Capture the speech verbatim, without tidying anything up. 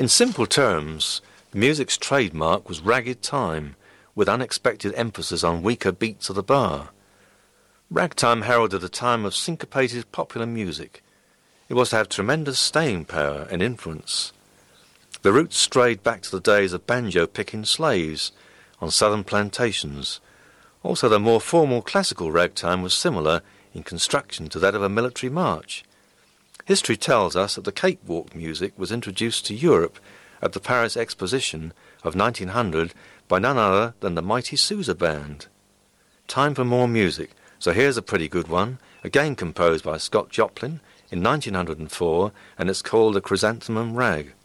In simple terms, the music's trademark was ragged time, with unexpected emphasis on weaker beats of the bar. Ragtime heralded a time of syncopated popular music. It was to have tremendous staying power and influence. The roots strayed back to the days of banjo-picking slaves on southern plantations. Also, the more formal classical ragtime was similar in construction to that of a military march. History tells us that the cakewalk music was introduced to Europe at the Paris Exposition of nineteen hundred by none other than the mighty Sousa Band. Time for more music, so here's a pretty good one, again composed by Scott Joplin in nineteen oh four, and it's called the Chrysanthemum Rag.